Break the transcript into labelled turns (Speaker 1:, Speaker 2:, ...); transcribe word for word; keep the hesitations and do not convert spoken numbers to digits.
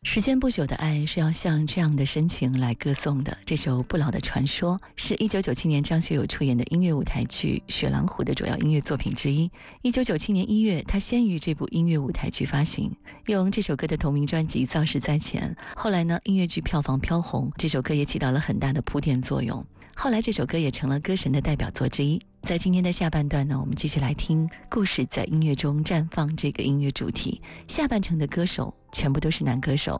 Speaker 1: 时间不朽的爱是要像这样的深情来歌颂的。这首不老的传说是一九九七年张学友出演的音乐舞台剧《雪狼湖》的主要音乐作品之一。一九九七年一月，他先于这部音乐舞台剧发行，用这首歌的同名专辑造势在前。后来呢，音乐剧票房飘红，这首歌也起到了很大的铺垫作用。后来这首歌也成了歌神的代表作之一。在今天的下半段呢，我们继续来听故事在音乐中绽放这个音乐主题。下半程的歌手全部都是男歌手，